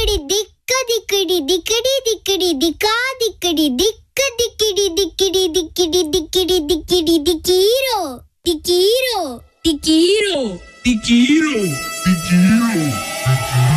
திக்கடி திக்க திக்கடி திக்கடி திக்கடி திக்கா திக்கடி திக்க திக்கிடி திக்கிடி திக்கிடி திக்கிடி திக்கிடி திக்கீரோ திக்கீரோ திக்கீரோ Tikiro.